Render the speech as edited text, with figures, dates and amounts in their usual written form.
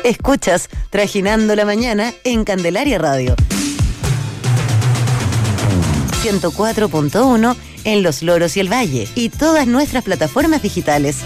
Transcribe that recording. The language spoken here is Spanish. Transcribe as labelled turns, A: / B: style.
A: Escuchas Trajinando la Mañana en Candelaria Radio. 104.1 en Los Loros y el Valle y todas nuestras plataformas digitales.